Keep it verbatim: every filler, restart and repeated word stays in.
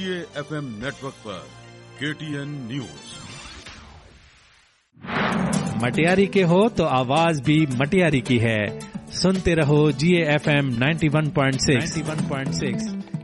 जीए FM network पर KTN news. Matiari के हो तो आवाज भी मटियारी की है। सुनते रहो जीए FM ninety one point six.